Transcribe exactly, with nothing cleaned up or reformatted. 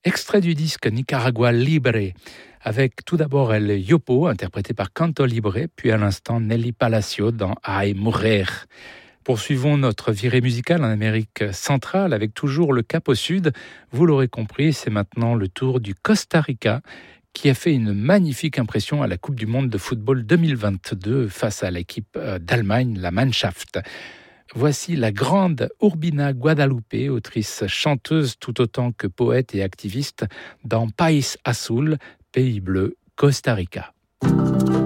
Extrait du disque Nicaragua Libre, avec tout d'abord El Yopo, interprété par Canto Libre, puis à l'instant Nelly Palacio dans Ay Mujer. Poursuivons notre virée musicale en Amérique centrale avec toujours le cap au sud. Vous l'aurez compris, c'est maintenant le tour du Costa Rica qui a fait une magnifique impression à la Coupe du monde de football deux mille vingt-deux face à l'équipe d'Allemagne, la Mannschaft. Voici la grande Urbina Guadalupe, autrice chanteuse tout autant que poète et activiste dans País Azul, Pays Bleu, Costa Rica.